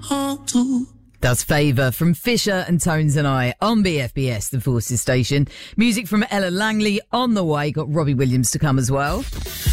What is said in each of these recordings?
heart too. That's Favour from Fisher and Tones and I on BFBS, the Forces station. Music from Ella Langley on the way. Got Robbie Williams to come as well.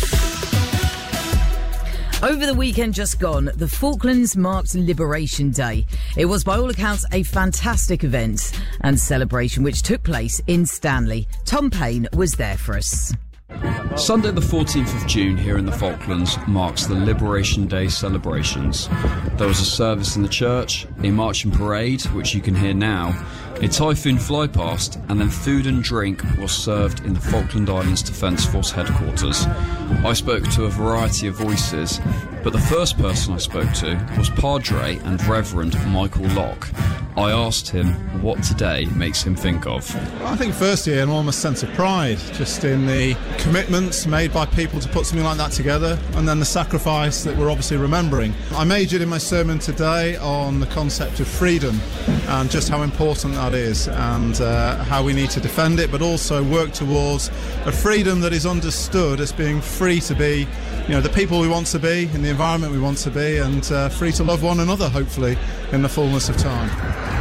Over the weekend just gone, the Falklands marked Liberation Day. It was, by all accounts, a fantastic event and celebration which took place in Stanley. Tom Payne was there for us. Sunday the 14th of June here in the Falklands marks the Liberation Day celebrations. There was a service in the church, a marching parade, which you can hear now, a Typhoon flypast, and then food and drink was served in the Falkland Islands Defence Force headquarters. I spoke to a variety of voices, but the first person I spoke to was Padre and Reverend Michael Locke. I asked him what today makes him think of. I think firstly an almost sense of pride, just in the commitments made by people to put something like that together, and then the sacrifice that we're obviously remembering. I majored in my sermon today on the concept of freedom and just how important that is, and how we need to defend it, but also work towards a freedom that is understood as being free to be, the people we want to be, in the environment we want to be, and free to love one another, hopefully, in the fullness of time.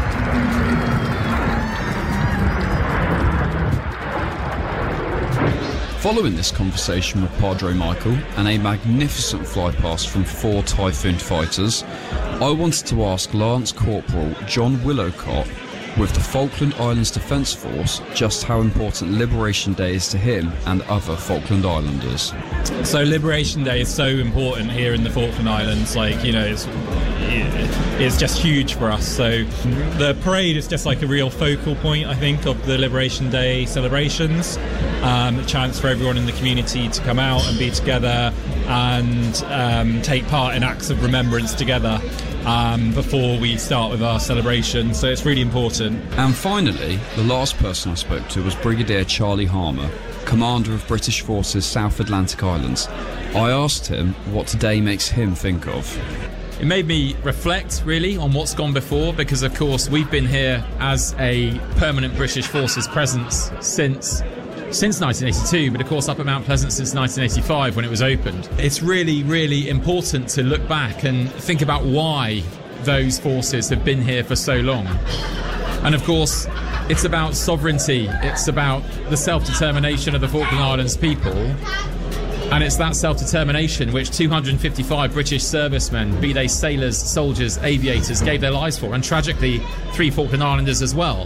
Following this conversation with Padre Michael and a magnificent flypast from 4 Typhoon fighters, I wanted to ask Lance Corporal John Willowcott with the Falkland Islands Defence Force just how important Liberation Day is to him and other Falkland Islanders. So Liberation Day is so important here in the Falkland Islands, it's just huge for us. So the parade is just like a real focal point, I think, of the Liberation Day celebrations. A chance for everyone in the community to come out and be together and take part in acts of remembrance together before we start with our celebration. So it's really important. And finally, the last person I spoke to was Brigadier Charlie Harmer, Commander of British Forces South Atlantic Islands. I asked him what today makes him think of. It made me reflect, really, on what's gone before, because, of course, we've been here as a permanent British Forces presence since 1982, but of course up at Mount Pleasant since 1985 when it was opened. It's really, really important to look back and think about why those forces have been here for so long. And of course, it's about sovereignty, it's about the self-determination of the Falkland Islands people, and it's that self-determination which 255 British servicemen, be they sailors, soldiers, aviators, gave their lives for, and tragically 3 Falkland Islanders as well.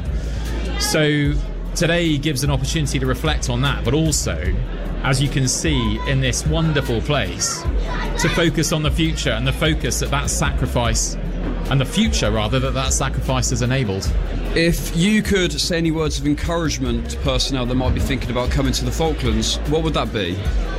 So today gives an opportunity to reflect on that, but also, as you can see in this wonderful place, to focus on the future and the focus that sacrifice, and the future rather, that sacrifice has enabled. If you could say any words of encouragement to personnel that might be thinking about coming to the Falklands, what would that be?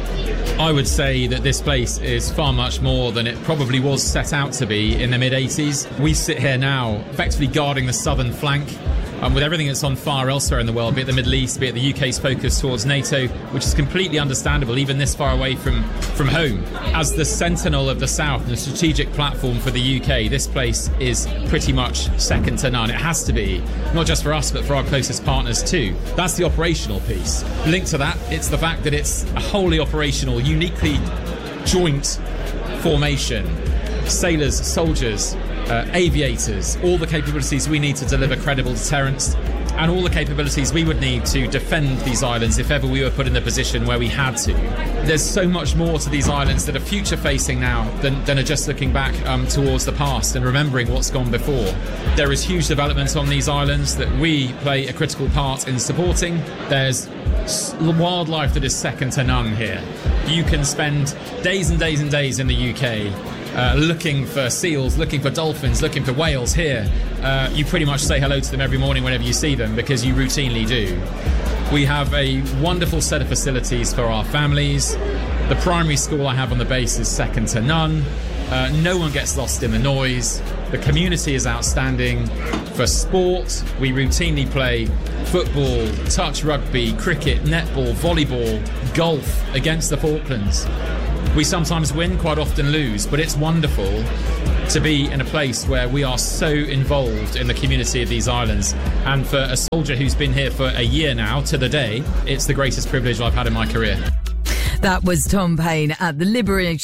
I would say that this place is far much more than it probably was set out to be in the mid-80s. We sit here now effectively guarding the southern flank, with everything that's on fire elsewhere in the world, be it the Middle East, be it the UK's focus towards NATO, which is completely understandable, even this far away from home. As the sentinel of the South and the strategic platform for the UK, this place is pretty much second to none. It has to be, not just for us, but for our closest partners too. That's the operational piece. Linked to that, it's the fact that it's a wholly operational, uniquely joint formation. Sailors, soldiers, aviators, all the capabilities we need to deliver credible deterrence, and all the capabilities we would need to defend these islands if ever we were put in the position where we had to. There's so much more to these islands that are future-facing now than are just looking back towards the past and remembering what's gone before. There is huge development on these islands that we play a critical part in supporting. There's wildlife that is second to none here. You can spend days and days and days in the UK looking for seals, looking for dolphins, looking for whales here. You pretty much say hello to them every morning whenever you see them, because you routinely do. We have a wonderful set of facilities for our families. The primary school I have on the base is second to none. No one gets lost in the noise. The community is outstanding. For sport, we routinely play football, touch rugby, cricket, netball, volleyball, golf against the Falklands. We sometimes win, quite often lose, but it's wonderful to be in a place where we are so involved in the community of these islands. And for a soldier who's been here for a year now, to the day, it's the greatest privilege I've had in my career. That was Tom Payne at the Liberation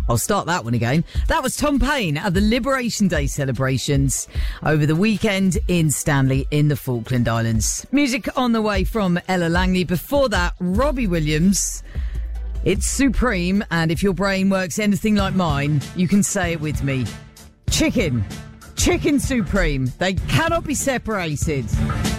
I'll start that one again. That was Tom Paine at the Liberation Day celebrations over the weekend in Stanley in the Falkland Islands. Music on the way from Ella Langley. Before that, Robbie Williams. It's Supreme, and if your brain works anything like mine, you can say it with me. Chicken Supreme. They cannot be separated.